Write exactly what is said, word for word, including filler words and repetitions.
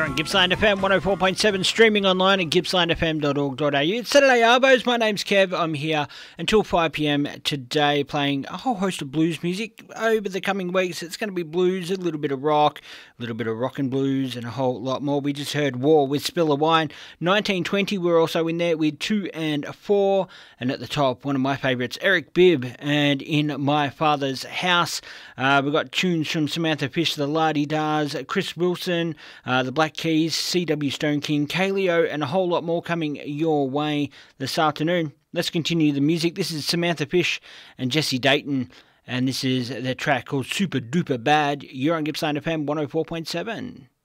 on Gippsland F M one oh four point seven, streaming online at gippsland f m dot org dot a u. It's Saturday Arbos. My name's Kev. I'm here until five p m today playing a whole host of blues music. Over the coming weeks, it's going to be blues, a little bit of rock, a little bit of rock and blues, and a whole lot more. We just heard War with Spill of Wine. nineteen twenty, we're also in there with two and four. And at the top, one of my favourites, Eric Bibb, and In My Father's House. Uh, we've got tunes from Samantha Fish, The La-Di-Dahs, Chris Wilson, uh, The Black Keys, C W Stone King, Kaleo, and a whole lot more coming your way this afternoon. Let's continue the music. This is Samantha Fish and Jesse Dayton, and this is their track called Super Duper Bad. You're on Gippsland F M one oh four point seven.